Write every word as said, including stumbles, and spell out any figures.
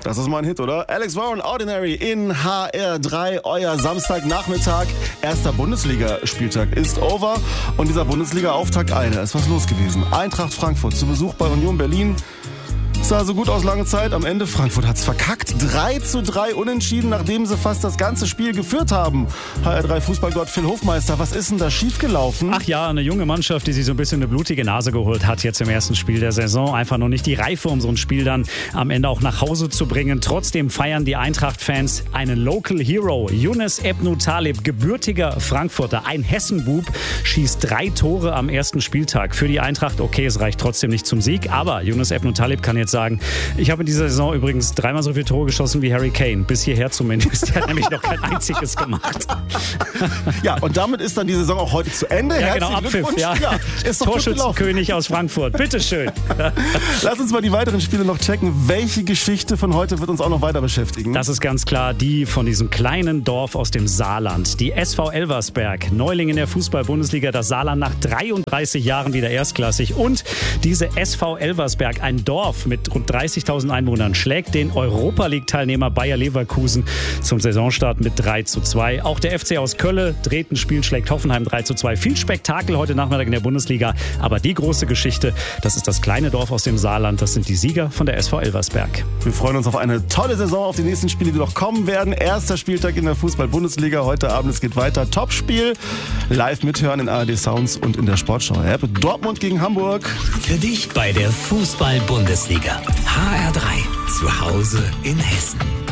Das ist mal ein Hit, oder? Alex Warren, Ordinary in H R drei, euer Samstagnachmittag. Erster Bundesligaspieltag ist over und dieser Bundesliga-Auftakt, Alter, ist was los gewesen. Eintracht Frankfurt zu Besuch bei Union Berlin. Sah so gut aus lange Zeit. Am Ende Frankfurt hat's verkackt. drei zu drei unentschieden, nachdem sie fast das ganze Spiel geführt haben. H R drei Fußballgott Phil Hofmeister, was ist denn da schiefgelaufen? Ach ja, eine junge Mannschaft, die sich so ein bisschen eine blutige Nase geholt hat jetzt im ersten Spiel der Saison. Einfach noch nicht die Reife, um so ein Spiel dann am Ende auch nach Hause zu bringen. Trotzdem feiern die Eintracht-Fans einen Local Hero. Younes Ebnou Taleb, gebürtiger Frankfurter, ein Hessenbub, schießt drei Tore am ersten Spieltag. Für die Eintracht, okay, es reicht trotzdem nicht zum Sieg, aber Younes Ebnou Taleb kann jetzt sagen, ich habe in dieser Saison übrigens dreimal so viele Tore geschossen wie Harry Kane. Bis hierher zumindest. Der hat nämlich noch kein einziges gemacht. Ja, und damit ist dann die Saison auch heute zu Ende. Ja, genau, Abpfiff. Ja. Ja, ist doch Torschützenkönig aus Frankfurt. Bitteschön. Lass uns mal die weiteren Spiele noch checken. Welche Geschichte von heute wird uns auch noch weiter beschäftigen? Das ist ganz klar die von diesem kleinen Dorf aus dem Saarland. Die S V Elversberg, Neuling in der Fußball-Bundesliga, das Saarland nach dreiunddreißig Jahren wieder erstklassig. Und diese S V Elversberg, ein Dorf mit rund dreißigtausend Einwohnern, schlägt den Europa-League-Teilnehmer Bayer Leverkusen zum Saisonstart mit drei zu zwei. Auch der F C aus Köln dreht ein Spiel, schlägt Hoffenheim drei zu zwei. Viel Spektakel heute Nachmittag in der Bundesliga. Aber die große Geschichte, das ist das kleine Dorf aus dem Saarland. Das sind die Sieger von der S V Elversberg. Wir freuen uns auf eine tolle Saison, auf die nächsten Spiele, die noch kommen werden. Erster Spieltag in der Fußball-Bundesliga. Heute Abend, es geht weiter. Topspiel. Live mithören in A R D Sounds und in der Sportschau-App. Dortmund gegen Hamburg. Für dich bei der Fußball-Bundesliga. H R drei. Zu Hause in Hessen.